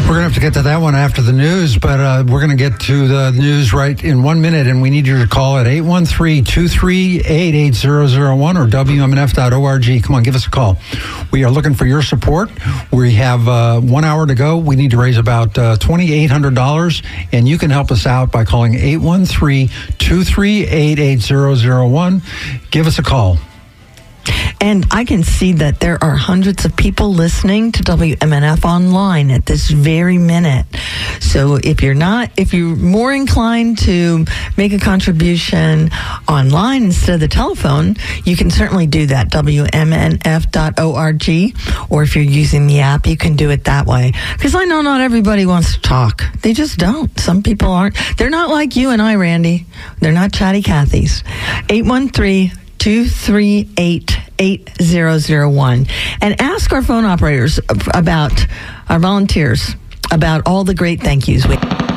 We're going to have to get to that one after the news, but we're going to get to the news right in 1 minute, and we need you to call at 813-238-8001 or WMNF.org. Come on, give us a call. We are looking for your support. We have 1 hour to go. We need to raise about $2,800, and you can help us out by calling 813-238-8001. Give us a call. And I can see that there are hundreds of people listening to WMNF online at this very minute. So if you're more inclined to make a contribution online instead of the telephone, you can certainly do that, WMNF.org. Or if you're using the app, you can do it that way. Because I know not everybody wants to talk. They just don't. Some people aren't. They're not like you and I, Randy. They're not chatty Cathys. 813-238-8001. And ask our phone operators about our volunteers about all the great thank yous.